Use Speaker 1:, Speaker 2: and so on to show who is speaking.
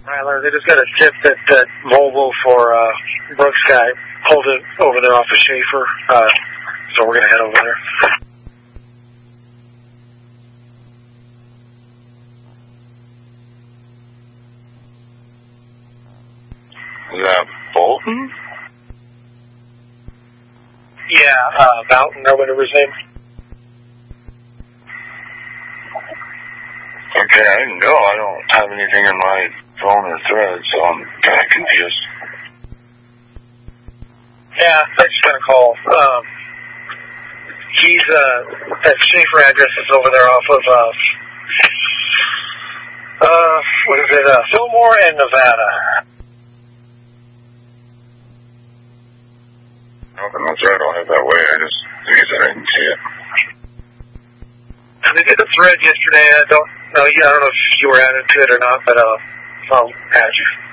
Speaker 1: Tyler, they just got a tip that Volvo for Brooks guy pulled it over there off of Schaefer, so we're going to head over there.
Speaker 2: Is that Bolton?
Speaker 1: Yeah, Mountain or whatever his name.
Speaker 2: Okay, I didn't know. I don't have anything in my phone or thread, so I'm kind of confused.
Speaker 1: Yeah, I just got a call. He's at Schaefer address is over there off of what is it? Fillmore and Nevada.
Speaker 2: I'm not sure I don't have that way. I didn't see it.
Speaker 1: They did a thread yesterday. I don't know if you were added to it or not, but I'll add you.